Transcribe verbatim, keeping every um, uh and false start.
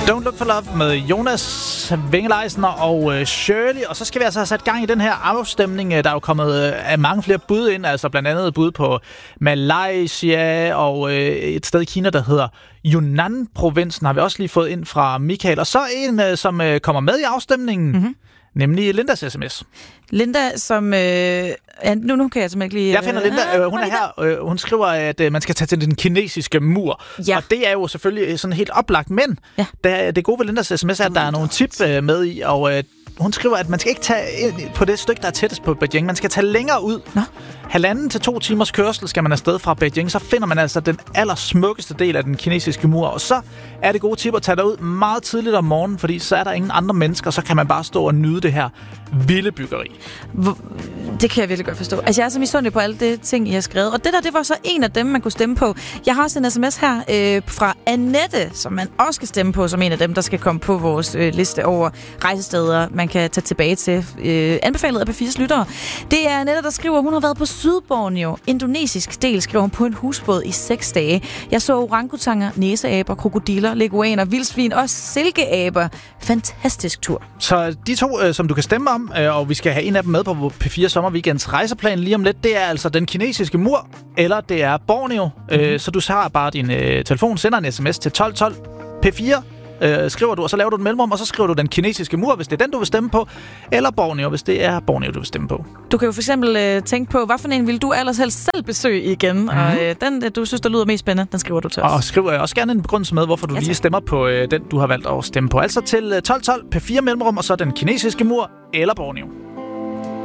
Don't Look for Love med Jonas Vingeleisner og øh, Shirley. Og så skal vi altså have sat gang i den her afstemning. Der er jo kommet øh, mange flere bud ind, altså blandt andet bud på Malaysia og øh, et sted i Kina, der hedder Yunnan-provinsen, har vi også lige fået ind fra Michael. Og så en, øh, som øh, kommer med i afstemningen, mm-hmm. nemlig Lindas sms. Linda, som... Øh, ja, nu, nu kan jeg simpelthen ikke lige... Jeg finder Linda. Øh, hun er her. Øh, hun skriver, at øh, man skal tage til den kinesiske mur. Ja. Og det er jo selvfølgelig sådan helt oplagt. Men ja. der, det gode ved Lindas sms er, at der er nogle tip øh, med i. Og øh, hun skriver, at man skal ikke tage ind på det stykke, der er tættest på Beijing. Man skal tage længere ud. Nå. Halvanden til to timers kørsel skal man afsted fra Beijing. Så finder man altså den allersmukkeste del af den kinesiske mur. Og så er det gode tip at tage derud meget tidligt om morgenen, fordi så er der ingen andre mennesker. Så kan man bare stå og nyde det her vilde byggeri. Det kan jeg virkelig godt forstå. Altså, jeg er så misundelig på alle de ting, I har skrevet. Og det der, det var så en af dem, man kunne stemme på. Jeg har også en sms her øh, fra Annette, som man også skal stemme på, som en af dem, der skal komme på vores øh, liste over rejsesteder, man kan tage tilbage til. Øh, anbefalet af P fire's lyttere. Det er Annette, der skriver, hun har været på Sydborneo. Indonesisk del, skriver hun, på en husbåd i seks dage. Jeg så orangutanger, næseaber, krokodiller, leguaner, vildsvin og silkeaber. Fantastisk tur. Så de to, øh, som du kan stemme om, øh, og vi skal have en af dem med på P fire Sommerweekends rejseplan lige om lidt, det er altså den kinesiske mur, eller det er Borneo. Mm-hmm. Øh, så du har bare din øh, telefon, sender en sms til tolv tolv P fire, øh, skriver du, og så laver du et mellemrum, og så skriver du den kinesiske mur, hvis det er den, du vil stemme på, eller Borneo, hvis det er Borneo, du vil stemme på. Du kan jo for eksempel øh, tænke på, hvad for en vil du allerhelst selv besøge igen, mm-hmm. og øh, den, du synes, der lyder mest spændende, den skriver du til os. Og skriver jeg også gerne en begrundelse med, hvorfor du ja, lige stemmer på øh, den, du har valgt at stemme på. Altså til øh, tolv tolv P fire mellemrum, og så den kinesiske mur, eller Borneo.